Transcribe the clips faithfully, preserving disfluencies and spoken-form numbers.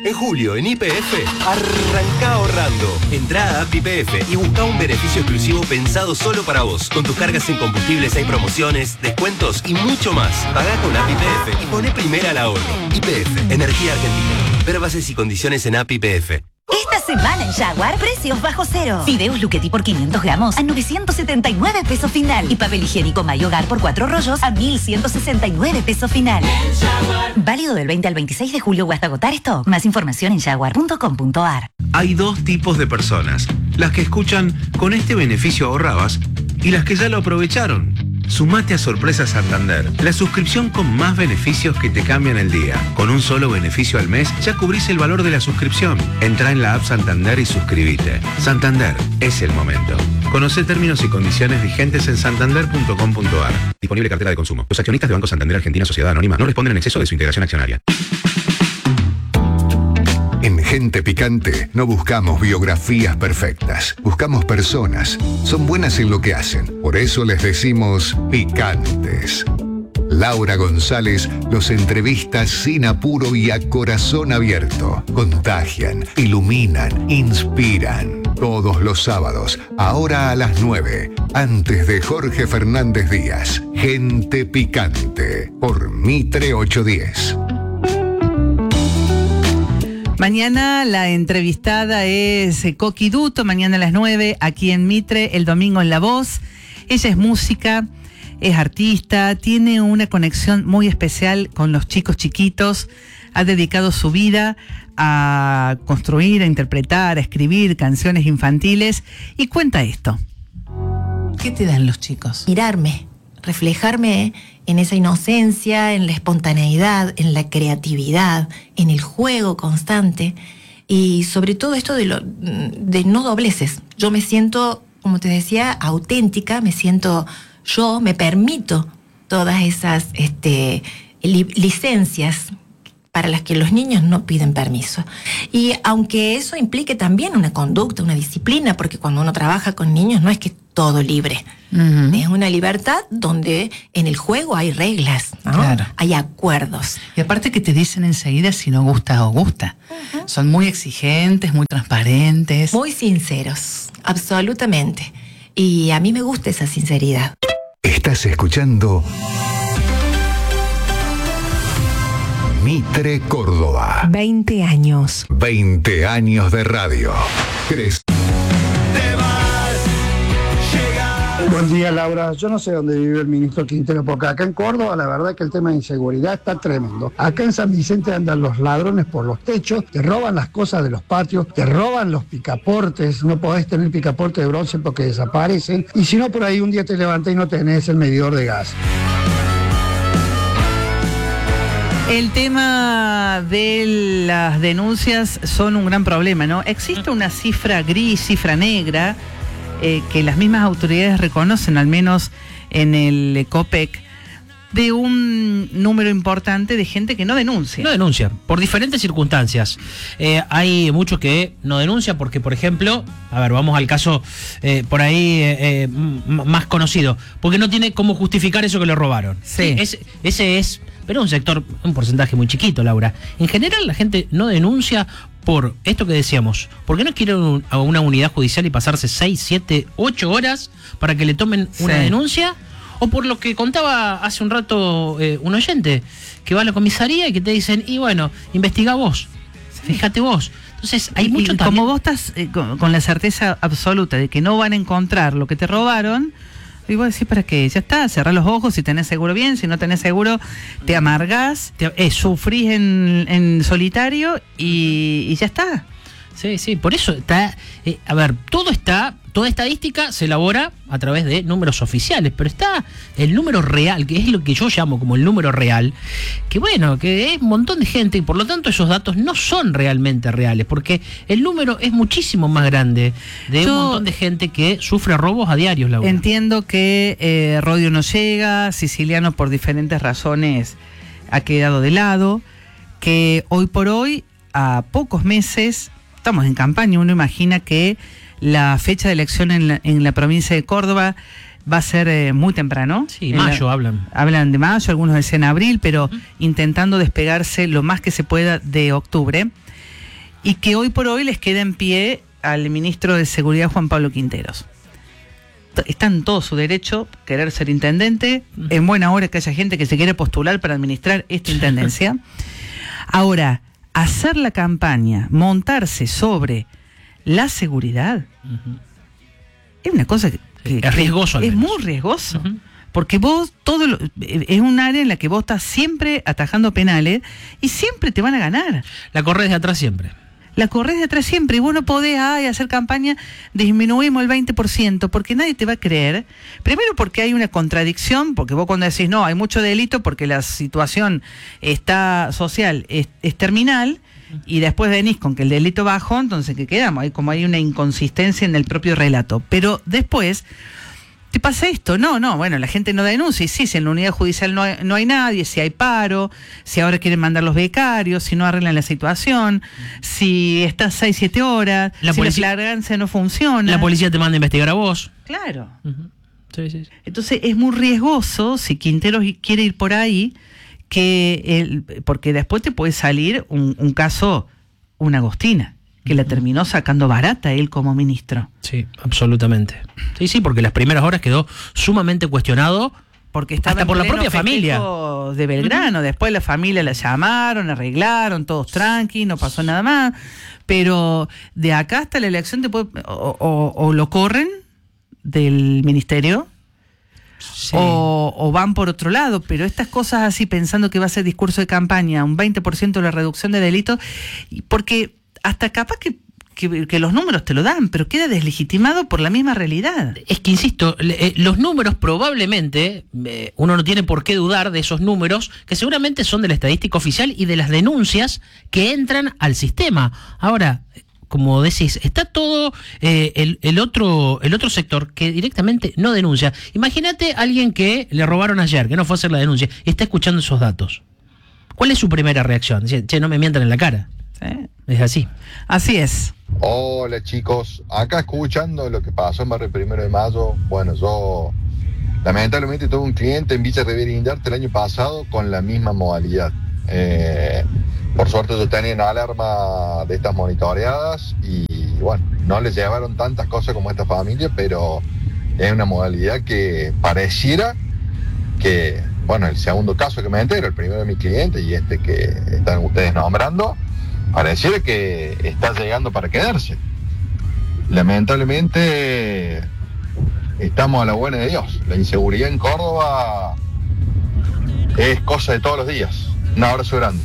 En julio, en Y P F, arrancá ahorrando. Entrá a App Y P F y buscá un beneficio exclusivo pensado solo para vos. Con tus cargas en combustibles hay promociones, descuentos y mucho más. Pagá con App Y P F y poné primera al ahorro. Y P F, Energía Argentina. Ver bases y condiciones en App Y P F. Esta semana en Jaguar, precios bajo cero. Fideos Luchetti por quinientos gramos a novecientos setenta y nueve pesos final. Y papel higiénico Mayo Hogar por cuatro rollos a mil ciento sesenta y nueve pesos final. Válido del veinte al veintiséis de julio o hasta agotar stock. Más información en jaguar punto com punto a r. Hay dos tipos de personas. Las que escuchan "con este beneficio ahorrabas" y las que ya lo aprovecharon. Sumate a Sorpresa Santander, la suscripción con más beneficios que te cambian el día. Con un solo beneficio al mes ya cubrís el valor de la suscripción. Entrá en la app Santander y suscríbete. Santander, es el momento. Conocé términos y condiciones vigentes en santander punto com punto a r. Disponible cartera de consumo. Los accionistas de Banco Santander Argentina Sociedad Anónima no responden en exceso de su integración accionaria. En Gente Picante no buscamos biografías perfectas, buscamos personas. Son buenas en lo que hacen, por eso les decimos picantes. Laura González los entrevista sin apuro y a corazón abierto. Contagian, iluminan, inspiran. Todos los sábados, ahora a las nueve, antes de Jorge Fernández Díaz. Gente Picante, por Mitre ochocientos diez. Mañana la entrevistada es Coqui Duto, mañana a las nueve, aquí en Mitre, el domingo en La Voz. Ella es música, es artista, tiene una conexión muy especial con los chicos chiquitos, ha dedicado su vida a construir, a interpretar, a escribir canciones infantiles y cuenta esto. ¿Qué te dan los chicos? Mirarme, reflejarme en esa inocencia, en la espontaneidad, en la creatividad, en el juego constante y sobre todo esto de, lo, de no dobleces. Yo me siento, como te decía, auténtica, me siento yo, me permito todas esas este, li- licencias para las que los niños no piden permiso. Y aunque eso implique también una conducta, una disciplina, porque cuando uno trabaja con niños no es que todo libre. Uh-huh. Es una libertad donde en el juego hay reglas, ¿no? Claro. Hay acuerdos. Y aparte que te dicen enseguida si no gusta o gusta. Uh-huh. Son muy exigentes, muy transparentes. Muy sinceros, absolutamente. Y a mí me gusta esa sinceridad. Estás escuchando Mitre Córdoba. veinte años. veinte años de radio. ¿Crees? Buen día, Laura. Yo no sé dónde vive el ministro Quintero, porque acá en Córdoba la verdad que el tema de inseguridad está tremendo. Acá en San Vicente andan los ladrones por los techos, te roban las cosas de los patios, te roban los picaportes, no podés tener picaporte de bronce porque desaparecen, y si no por ahí un día te levantás y no tenés el medidor de gas. El tema de las denuncias son un gran problema, ¿no? Existe una cifra gris, cifra negra, eh, que las mismas autoridades reconocen, al menos en el COPEC, de un número importante de gente que no denuncia. No denuncia, por diferentes circunstancias. Eh, hay muchos que no denuncian porque, por ejemplo, a ver, vamos al caso eh, por ahí eh, m- más conocido, porque no tiene cómo justificar eso que le robaron. Sí. Es, ese es, pero un sector, un porcentaje muy chiquito, Laura. En general la gente no denuncia por esto que decíamos, porque no quiere un, a una unidad judicial y pasarse seis, siete, ocho horas para que le tomen una Sí. denuncia. O por lo que contaba hace un rato eh, un oyente, que va a la comisaría y que te dicen, y bueno, investiga vos, fíjate vos. Entonces hay y, mucho y también. como vos estás eh, con, con la certeza absoluta de que no van a encontrar lo que te robaron, y vos decís, ¿para qué? Ya está, cerrá los ojos, si tenés seguro bien, si no tenés seguro, te amargás, te, eh, sufrís en, en solitario y, y ya está. Sí, sí, por eso está, eh, a ver, todo está, toda estadística se elabora a través de números oficiales, pero está el número real, que es lo que yo llamo como el número real, que bueno, que es un montón de gente y por lo tanto esos datos no son realmente reales, porque el número es muchísimo más grande de yo un montón de gente que sufre robos a diario, Laura. Entiendo que eh, Rodio no llega, Siciliano por diferentes razones ha quedado de lado, que hoy por hoy, a pocos meses, estamos en campaña, uno imagina que la fecha de elección en la, en la provincia de Córdoba va a ser eh, muy temprano. Sí, mayo la, hablan. Hablan de mayo, algunos decían abril, pero uh-huh. intentando despegarse lo más que se pueda de octubre. y que hoy por hoy les queda en pie al ministro de Seguridad, Juan Pablo Quinteros. Está en todo su derecho querer ser intendente, en buena hora que haya gente que se quiere postular para administrar esta intendencia. Ahora, hacer la campaña, montarse sobre la seguridad, uh-huh. es una cosa que, que es riesgoso. Es muy riesgoso. Uh-huh. Porque vos, todo lo, es un área en la que vos estás siempre atajando penales y siempre te van a ganar. La corres de atrás siempre. La corres de atrás siempre y vos no podés ay, hacer campaña, disminuimos el veinte por ciento, porque nadie te va a creer. Primero porque hay una contradicción, porque vos cuando decís no, hay mucho delito porque la situación está social, es, es terminal, y después venís con que el delito bajó, entonces ¿qué quedamos? Hay como hay una inconsistencia en el propio relato. Pero después te pasa esto, no, no, bueno, la gente no denuncia, y sí, si en la unidad judicial no hay, no hay nadie, si hay paro, si ahora quieren mandar los becarios, si no arreglan la situación, si estás seis, siete horas, la si policía, la flagrancia no funciona. La policía te manda a investigar a vos. Claro. Uh-huh. Sí, sí, sí. Entonces es muy riesgoso, si Quinteros quiere ir por ahí, que el, porque después te puede salir un, un caso, una Agostina, que la terminó sacando barata él como ministro. Sí, absolutamente. Sí, sí, porque las primeras horas quedó sumamente cuestionado, porque estaba hasta por la propia familia de Belgrano. Uh-huh. Después la familia la llamaron, arreglaron, todos tranqui, no pasó nada más. Pero de acá hasta la elección te puede, o, o, o lo corren del ministerio, sí. o, o van por otro lado. Pero estas cosas así, pensando que va a ser discurso de campaña, un veinte por ciento de la reducción de delitos, porque hasta capaz que, que, que los números te lo dan, pero queda deslegitimado por la misma realidad. Es que, insisto, eh, los números probablemente, eh, uno no tiene por qué dudar de esos números, que seguramente son de la estadística oficial y de las denuncias que entran al sistema. Ahora, como decís, está todo eh, el, el, otro, el otro sector que directamente no denuncia. Imagínate a alguien que le robaron ayer, que no fue a hacer la denuncia, y está escuchando esos datos. ¿Cuál es su primera reacción? Dice, che, no me mientan en la cara. ¿Eh? Es así. Así es. Hola chicos, acá escuchando lo que pasó en Barrio Primero de Mayo. Bueno, yo lamentablemente tuve un cliente en Villa Rivera Indarte el año pasado con la misma modalidad. Eh, por suerte yo tenía una alarma de estas monitoreadas y bueno, no les llevaron tantas cosas como esta familia, pero es una modalidad que pareciera que, bueno, el segundo caso que me entero, el primero de mi cliente y este que están ustedes nombrando, pareciera que está llegando para quedarse. Lamentablemente estamos a la buena de Dios. La inseguridad en Córdoba es cosa de todos los días. Un abrazo grande.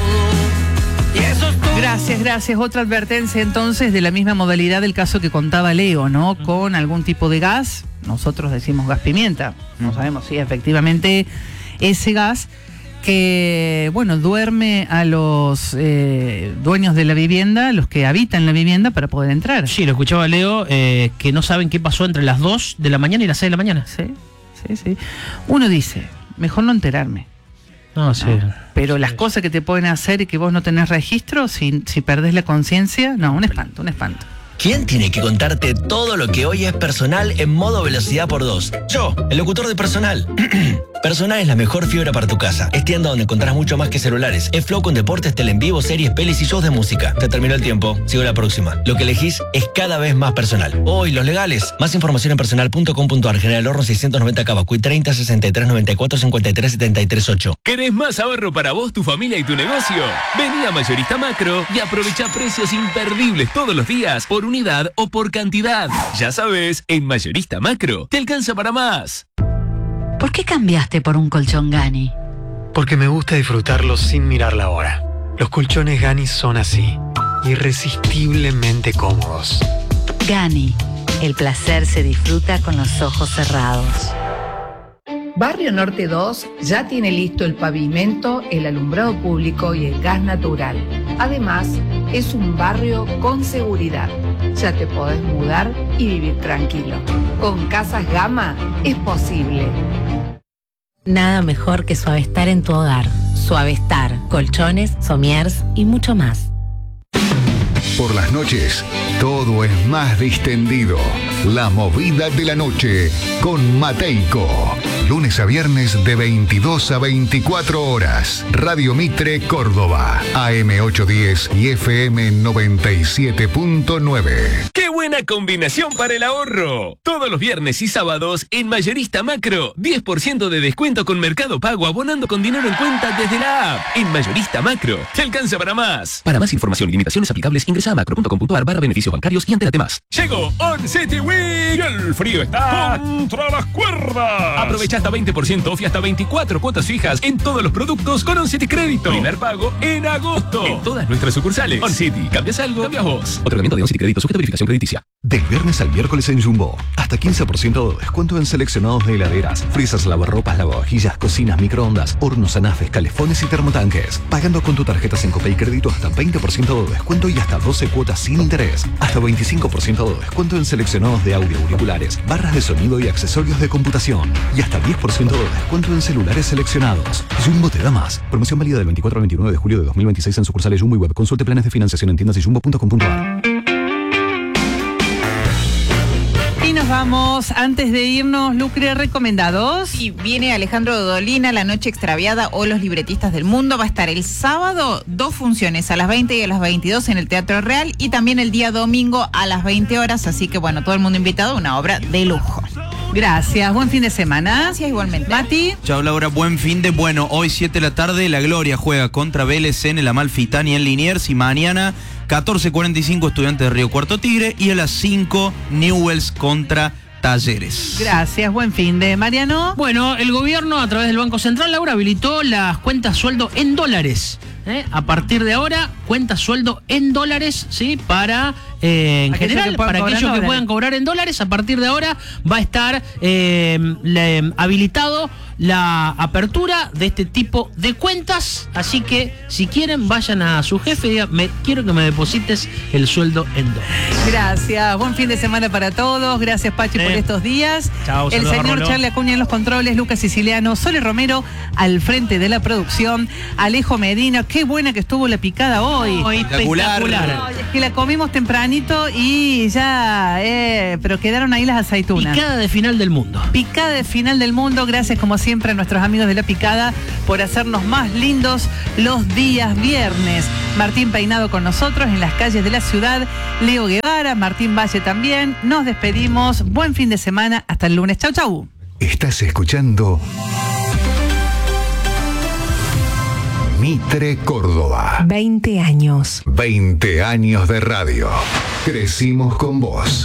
Gracias, gracias. Otra advertencia entonces de la misma modalidad del caso que contaba Leo, ¿no? Con algún tipo de gas, nosotros decimos gas pimienta, no sabemos si efectivamente ese gas que, bueno, duerme a los eh, dueños de la vivienda, los que habitan la vivienda, para poder entrar. Sí, lo escuchaba Leo, eh, que no saben qué pasó entre las dos de la mañana y las seis de la mañana. Sí, sí, sí. Uno dice, mejor no enterarme. No, sí. No, pero las sí. cosas que te pueden hacer y que vos no tenés registro, si, si perdés la conciencia, no, un espanto, un espanto. ¿Quién tiene que contarte todo lo que hoy es Personal en modo velocidad por dos? Yo, el locutor de Personal. Personal es la mejor fibra para tu casa. Es tienda donde encontrarás mucho más que celulares. Es Flow con deportes, tele en vivo, series, pelis y shows de música. Te terminó el tiempo. Sigo la próxima. Lo que elegís es cada vez más Personal. Hoy, los legales. Más información en personal punto com punto a r. General Horno seiscientos noventa Cavacuy treinta sesenta y tres noventa y cuatro cincuenta y tres setenta y tres ocho. ¿Querés más ahorro para vos, tu familia y tu negocio? Vení a Mayorista Macro y aprovecha precios imperdibles todos los días por unidad o por cantidad. Ya sabes, en Mayorista Macro te alcanza para más. ¿Por qué cambiaste por un colchón Gani? Porque me gusta disfrutarlo sin mirar la hora. Los colchones Gani son así, irresistiblemente cómodos. Gani, el placer se disfruta con los ojos cerrados. Barrio Norte dos ya tiene listo el pavimento, el alumbrado público y el gas natural. Además, es un barrio con seguridad. Ya te podés mudar y vivir tranquilo. Con Casas Gama es posible. Nada mejor que Suavestar en tu hogar. Suavestar, colchones, somiers y mucho más. Por las noches, todo es más distendido. La movida de la noche con Mateico. lunes a viernes de veintidós a veinticuatro horas. Radio Mitre Córdoba, A M ochocientos diez y F M noventa y siete punto nueve. ¡Qué buena combinación para el ahorro! Todos los viernes y sábados en Mayorista Macro, diez por ciento de descuento con Mercado Pago abonando con dinero en cuenta desde la app. En Mayorista Macro, te alcanza para más. Para más información y limitaciones aplicables, ingresa a macro punto com punto ar barra beneficios bancarios y entérate más. Llegó On City Week y el frío está contra las cuerdas. Aprovecha hasta veinte por ciento off y hasta veinticuatro cuotas fijas en todos los productos con On City Crédito. Primer pago en agosto. En todas nuestras sucursales. On City, ¿cambias algo? Cambias vos. Otorgamiento de On City Crédito sujeto a verificación crediticia. Del viernes al miércoles en Jumbo, hasta quince por ciento de descuento en seleccionados de heladeras, frisas, lavarropas, lavavajillas, cocinas, microondas, hornos, anafes, calefones y termotanques. Pagando con tu tarjeta Cencopay Crédito hasta veinte por ciento de descuento y hasta doce cuotas sin interés. Hasta veinticinco por ciento de descuento en seleccionados de audio, auriculares, barras de sonido y accesorios de computación. Y hasta diez por ciento de descuento en celulares seleccionados. Jumbo te da más. Promoción válida del veinticuatro al veintinueve de julio de dos mil veintiséis en sucursales Jumbo y web. Consulte planes de financiación en tiendas y jumbo punto com punto ar. Y nos vamos, antes de irnos, Lucre, recomendados. Y viene Alejandro Dolina, La Noche Extraviada o Los Libretistas del Mundo. Va a estar el sábado, dos funciones, a las veinte y a las veintidós en el Teatro Real, y también el día domingo a las veinte horas, así que bueno, todo el mundo invitado, una obra de lujo. Gracias, buen fin de semana. Gracias, igualmente. Mati. Chao, Laura, buen fin de. Bueno, hoy siete de la tarde, La Gloria juega contra Vélez en el Amalfitani en Liniers, y mañana catorce cuarenta y cinco Estudiantes de Río Cuarto Tigre, y a las cinco Newells contra Talleres. Gracias, buen fin de. Mariano. Bueno, el gobierno a través del Banco Central, Laura, habilitó las cuentas sueldo en dólares. ¿eh? A partir de ahora, cuentas sueldo en dólares, ¿sí? Para, eh, en aquellos general, para aquellos que dólares. puedan cobrar en dólares, a partir de ahora va a estar eh, le, habilitado la apertura de este tipo de cuentas. Así que, si quieren, vayan a su jefe y digan, me, quiero que me deposites el sueldo en dólares. Gracias, buen fin de semana para todos. Gracias, Pachi, eh. por estos días. Chao, el señor Rolo. Charlie Acuña en los controles, Lucas Siciliano, Sole Romero al frente de la producción, Alejo Medina. Qué buena que estuvo la picada hoy. Oh, espectacular. Ay, es que la comimos tempranito y ya, eh, pero quedaron ahí las aceitunas. Picada de final del mundo. Picada de final del mundo. Gracias, como siempre, a nuestros amigos de La Picada por hacernos más lindos los días viernes. Martín Peinado con nosotros en las calles de la ciudad. Leo Guevara, Martín Valle también. Nos despedimos. Buen fin de semana. Hasta el lunes. Chau, chau. Estás escuchando Mitre Córdoba. veinte años. veinte años de radio. Crecimos con vos.